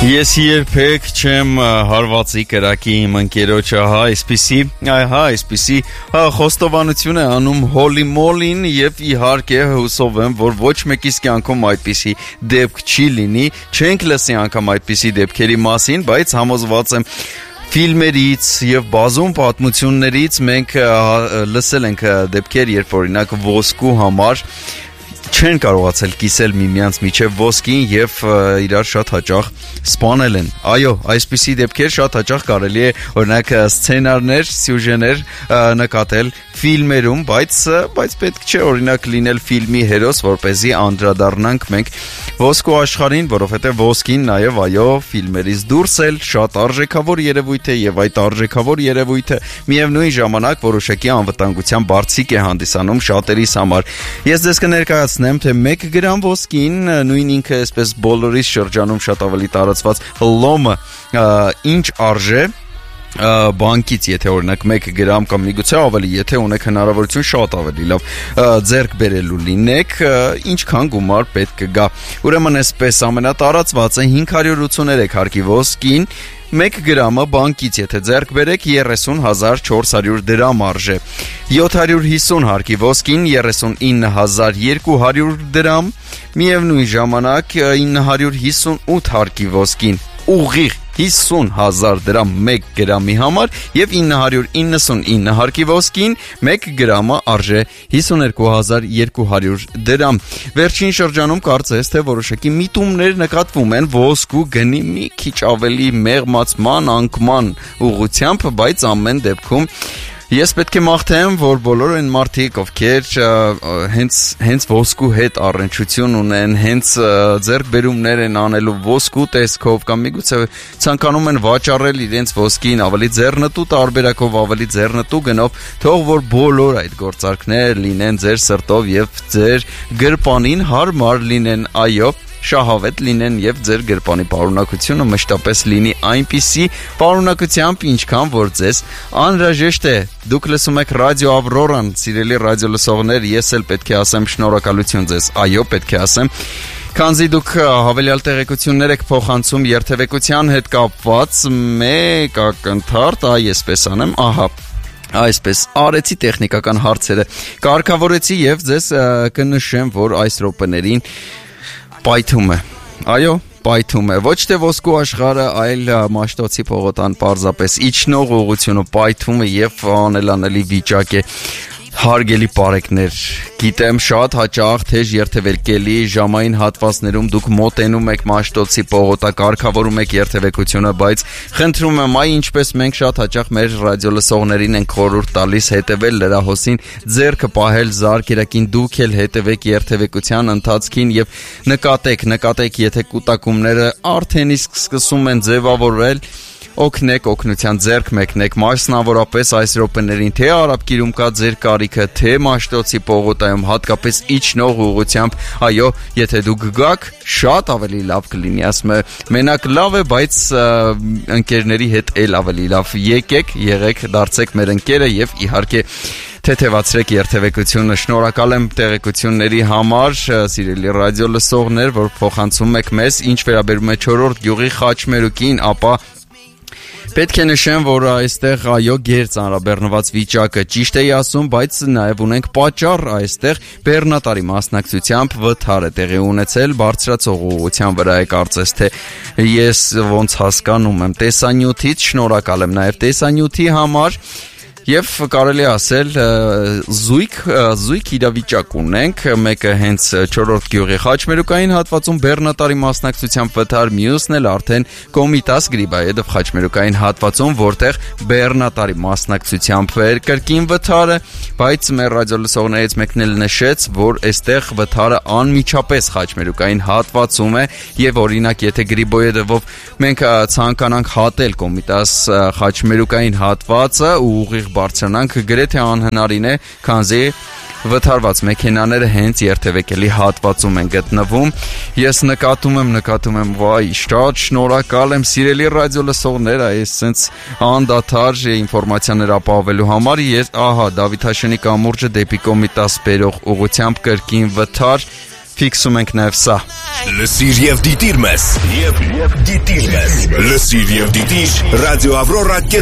Ես երբեք չեմ հարվածի կրակի իմ ընկերոջը, այսպիսի խոստովանություն է անում հոլի մոլին եւ իհարկե հուսով եմ, որ ոչ մեկիս կյանքում այդպիսի դեպք չի լինի, չենք լսի անգամ այդպիսի դեպքերի մասին, բայց համոզված եմ ֆիլմերից եւ բազում պատմություններից մենք լսել ենք դեպքեր, երբ օրինակ ոսկու համար չեն կարողացել կիսել միմյանց միջև ոսկին եւ իրար շատ հաճախ սպանել են։ Այո, այսպիսի դեպքեր շատ հաճախ կարելի է օրինակ սցենարներ, սյուժեներ նկատել ֆիլմերում, բայց պետք չէ օրինակ լինել ֆիլմի հերոս, որպեսզի անդրադառնանք մենք ոսկու աշխարհին, որովհետեւ ոսկին նաեւ այո, ֆիլմերից դուրս էլ շատ արժեքավոր երևույթ է եւ այդ արժեքավոր երևույթը միևնույն ժամանակ որոշակի անվտանգության բարձիկ է հանդիսանում շատերիս համար։ Ես ձեզ կներկայացնեմ թե 1 գրամ ոսկին, նույն ինքը այսպես բոլորիս շրջանում շատ ավելի տարածված լոմը ինչ արժե բանկից, եթե օրինակ 1 գրամ կամ միգուցե ավելի, եթե ունեք հնարավորություն շատ ավելի լավ ձեռք բերելու լինեք, ինչքան գումար պետք կգա։ Ուրեմն այսպես ամենատարածվածը 583 հարկի ոսկին 1 գրամը բանկից եթե ձեռք բերեք 30,400 դրամ արժե, 750 հարկի ոսկին 39,200 դրամ, միևնույն ժամանակ 958 հարկի ոսկին ուղիղ 50,000 դրամ 1 գրամի համար եւ 999 հարկի ոսկին 1 գրամը արժե 52,200 դրամ։ Վերջին շրջանում կարծես թե որոշակի միտումներ նկատվում են ոսկու գնի մի քիչ ավելի մեղմացման, անկման ուղղությամբ, բայց ամեն դեպքում ես պետք է մաղթեմ, որ բոլոր այն մարդիկ, ովքեր հենց ոսկու հետ առնչություն ունեն, հենց ձեռքբերումներ են անելու ոսկու տեսքով կամ միգուցե ցանկանում են վաճառել իրենց ոսկին ավելի ձեռնտու տարբերակով, ավելի ձեռնտու գնով, թող որ բոլոր այդ գործարքները լինեն ձեր սրտով եւ ձեր գրպանին հարմար լինեն, այո, շահավետ լինեն եւ ձեր գրպանի պարունակությունը մշտապես լինի այնպիսի պարունակությամբ, ինչքան որ ձեզ անհրաժեշտ է։ Դուք լսում եք ռադիո Ավրորան, սիրելի ռադիո լսողներ, ես էլ պետք է ասեմ շնորհակալություն ձեզ, այո, պետք է ասեմ, քանզի դուք հավելյալ տեղեկություններ եք փոխանցում երթևեկության հետ կապված, մեկ ակնթարթ, այսպես անեմ, ահա այսպես արեցի տեխնիկական հարցերը, կարգավորեցի եւ ձեզ կնշեմ, որ այս րոպեներին պայթում է, այո, պայթում է, ոչ թե ոսկու աշխարհը, այլ Մաշտոցի փողոտան պարզապես իջնող ուղղությունը պայթում է եւ անելանելի վիճակ է։ Հարգելի բարեկներ, գիտեմ շատ հաճախ թեժ երթևեկելի ժամային հատվածներում դուք մոտենում եք Մաշտոցի պողոտա, կարգավորում եք երթևեկությունը, բայց խնդրում եմ, ինչպես մենք շատ հաճախ մեր ռադիո լսողներին ենք խորհուրդ տալիս հետևել լրահոսին, ձեռքը պահել զարկերակին, դուք էլ հետևեք երթևեկության ընթացքին եւ նկատեք, եթե կուտակումները արդեն իսկ սկսում են ձևավորվել, օգնեք, օգնության ձեռք մեկնեք, մասնավորապես այս րոպեներին թե Արաբկիրում կա ձեր կարիքը, թե Մաշտոցի պողոտայում հատկապես իջնող ուղղությամբ, այո, եթե դուք գաք, շատ ավելի լավ կլինի, ասում եմ, մենակ լավ է, բայց ընկերների հետ էլ ավելի լավ, եղեք, դարձեք մեր ընկերը եւ իհարկե թեթևացրեք երթևեկությունը։ Շնորհակալ եմ տեղեկությունների համար, սիրելի ռադիո լսողներ, որ փոխանցում եք մեզ, ինչ վերաբերում է 4-րդ գյուղի խաչմերուկին, ապա պետք է նշեմ, որ այստեղ այո գեր ծանրաբեռնված վիճակը ճիշտ էի ասում, բայց նաև ունենք պատճառ այստեղ բեռնատարի մասնակցությամբ վթար է տեղի ունեցել բարձրացող ուղղության վրա է կարծես թե ես ոնց հասկանում եմ տեսանյութից, շնորհակալ եմ նաև տեսանյութի համար Եվ կարելի ասել զույգ իրավիճակ ունենք, մեկը հենց 4-րդ գյուղի խաչմերուկային հատվածում բեռնատարի մասնակցությամբ վթար, մյուսն էլ արդեն Կոմիտաս Գրիբայեդով խաչմերուկային հատվածում, որտեղ բեռնատարի մասնակցությամբ էր կրկին վթարը, բայց մեր ռադիոլսողներից մեկն էլ նշեց, որ այստեղ վթարը անմիջապես խաչմերուկային հատվածում է եւ օրինակ եթե Գրիբայեդով մենք ցանկանանք հատել Կոմիտաս խաչմերուկային հատվածը ու ուղիղ բարձրանանք գրեթե անհնարին է, քանզի վթարված մեքենաները հենց երթևեկելի հատվածում են գտնվում։ Ես նկատում եմ, վայ, շատ շնորհակալ եմ սիրելի ռադիո լսողներ, այս sense անդադար ինֆորմացիաներ ապահովելու համար։ Ես Դավիթ Հաշենի կամուրջը դեպի Կոմիտաս բերող ուղղությամբ կրկին վթար, ֆիքսում ենք նաև սա։ Լսիր եւ դիտիր մեզ. Լսիր եւ դիտիր ռադիո Ավրորա